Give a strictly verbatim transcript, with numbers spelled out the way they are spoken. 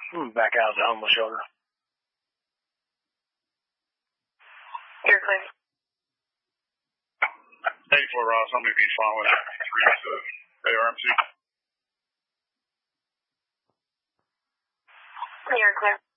back out of the homeless shelter. You're clear. eighty-four Ross, I'm going to be following A R M C. You're clear.